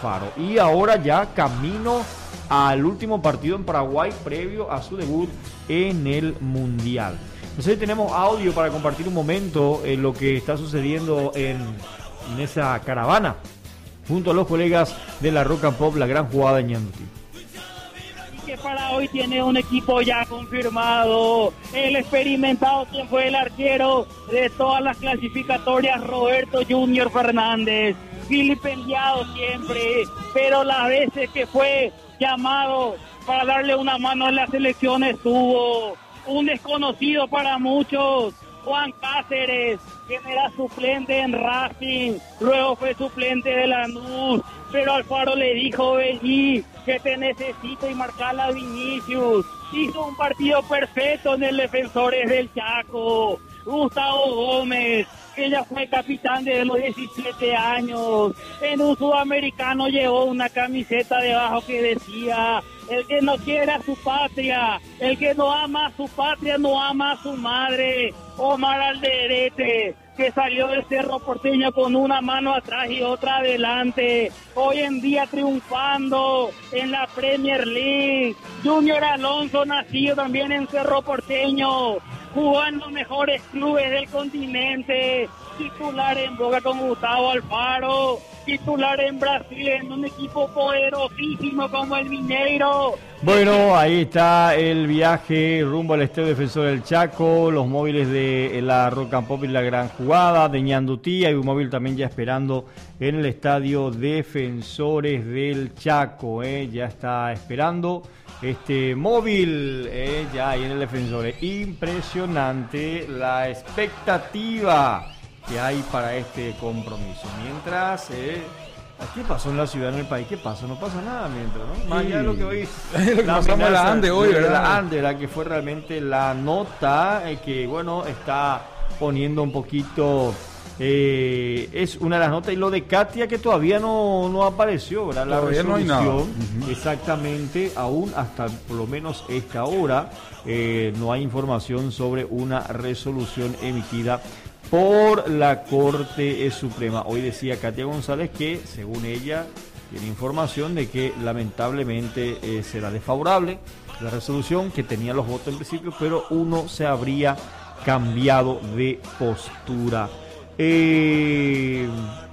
Alfaro. Y ahora ya camino al último partido en Paraguay previo a su debut en el Mundial. Entonces tenemos audio para compartir un momento en lo que está sucediendo en esa caravana junto a los colegas de la Rock and Pop, la gran jugada de Ñandutí. Que para hoy tiene un equipo ya confirmado, el experimentado quien fue el arquero de todas las clasificatorias, Roberto Junior Fernández, vilipendiado siempre, pero las veces que fue llamado para darle una mano en las selecciones estuvo. Un desconocido para muchos, Juan Cáceres, quien era suplente en Racing, luego fue suplente de Lanús, pero Alfaro le dijo: vení, que te necesito, y marcala a Vinicius. Hizo un partido perfecto en el Defensores del Chaco. Gustavo Gómez, que ya fue capitán desde los 17 años, en un sudamericano llevó una camiseta debajo que decía: el que no quiere a su patria, el que no ama a su patria, no ama a su madre. Omar Alderete, que salió del Cerro Porteño con una mano atrás y otra adelante, hoy en día triunfando en la Premier League. Junior Alonso, nacido también en Cerro Porteño, jugó en los mejores clubes del continente, titular en Boca con Gustavo Alfaro, titular en Brasil en un equipo poderosísimo como el Mineiro. Bueno, ahí está el viaje rumbo al Estadio Defensor del Chaco, los móviles de la Rock and Pop y la gran jugada de Ñandutí. Hay un móvil también ya esperando en el Estadio Defensores del Chaco, ya está esperando este móvil ya ahí en el Defensores. Impresionante la expectativa que hay para este compromiso. Mientras, ¿qué pasó en la ciudad, en el país? ¿Qué pasó? No pasa nada mientras, ¿no? Más allá de lo que hoy... lo que pasamos la ANDE hoy, ¿verdad? La ANDE, la que fue realmente la nota que, bueno, está poniendo un poquito... es una de las notas, y lo de Katia, que todavía no apareció, ¿verdad? La todavía resolución, no hay nada. Exactamente, aún hasta por lo menos esta hora no hay información sobre una resolución emitida por la Corte Suprema. Hoy decía Katia González que, según ella, tiene información de que lamentablemente será desfavorable la resolución, que tenía los votos en principio, pero uno se habría cambiado de postura. Y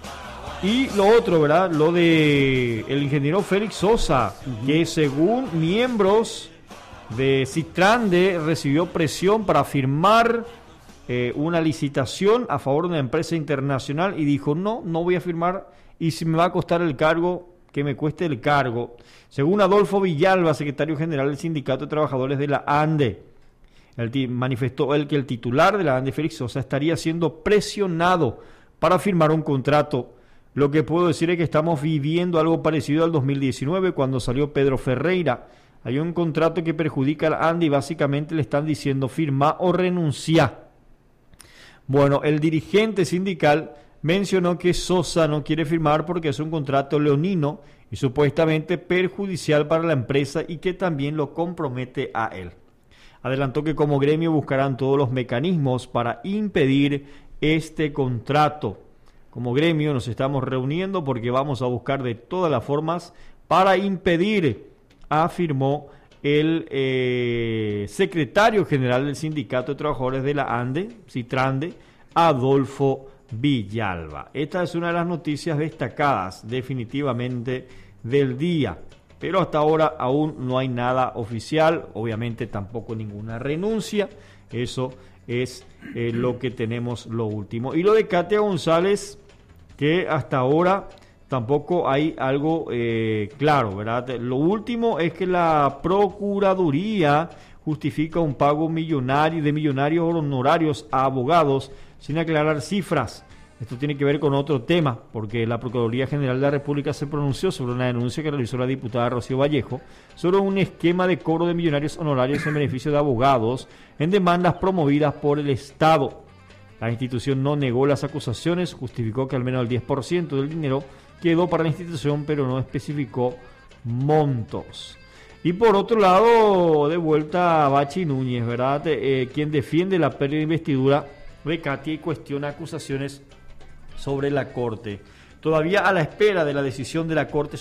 lo otro, ¿verdad? Lo de el ingeniero Félix Sosa, que según miembros de Citrande recibió presión para firmar una licitación a favor de una empresa internacional, y dijo: no voy a firmar, y si me va a costar el cargo, que me cueste el cargo. Según Adolfo Villalba, secretario general del Sindicato de Trabajadores de la ANDE, manifestó él que el titular de la ANDE, Félix Sosa, estaría siendo presionado para firmar un contrato. Lo que puedo decir es que estamos viviendo algo parecido al 2019, cuando salió Pedro Ferreira. Hay un contrato que perjudica a la ANDE y básicamente le están diciendo: firma o renuncia. Bueno, el dirigente sindical mencionó que Sosa no quiere firmar porque es un contrato leonino y supuestamente perjudicial para la empresa, y que también lo compromete a él. Adelantó que como gremio buscarán todos los mecanismos para impedir este contrato. Como gremio nos estamos reuniendo porque vamos a buscar de todas las formas para impedir, afirmó el secretario general del Sindicato de Trabajadores de la ANDE, Citrande, Adolfo Villalba. Esta es una de las noticias destacadas definitivamente del día, pero hasta ahora aún no hay nada oficial, obviamente tampoco ninguna renuncia. Eso es lo que tenemos, lo último. Y lo de Katia González, que hasta ahora tampoco hay algo claro, ¿verdad? Lo último es que la Procuraduría justifica un pago millonario de millonarios honorarios a abogados sin aclarar cifras. Esto tiene que ver con otro tema, porque la Procuraduría General de la República se pronunció sobre una denuncia que realizó la diputada Rocío Vallejo sobre un esquema de cobro de millonarios honorarios en beneficio de abogados en demandas promovidas por el Estado. La institución no negó las acusaciones, justificó que al menos el 10% del dinero quedó para la institución, pero no especificó montos. Y por otro lado, de vuelta a Bachi Núñez, ¿verdad? Quien defiende la pérdida de investidura de Katia y cuestiona acusaciones sobre la Corte. Todavía a la espera de la decisión de la Corte